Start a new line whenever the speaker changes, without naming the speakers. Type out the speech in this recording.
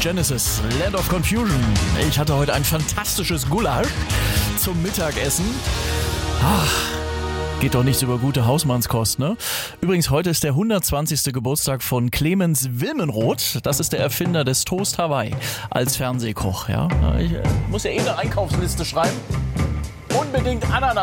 Genesis, Land of Confusion. Ich hatte heute ein fantastisches Gulasch zum Mittagessen. Geht doch nichts über gute Hausmannskost, ne? Übrigens, heute ist der 120. Geburtstag von Clemens Wilmenroth. Das ist der Erfinder des Toast Hawaii als Fernsehkoch, ja. Ich muss ja eine Einkaufsliste schreiben. Unbedingt Ananas.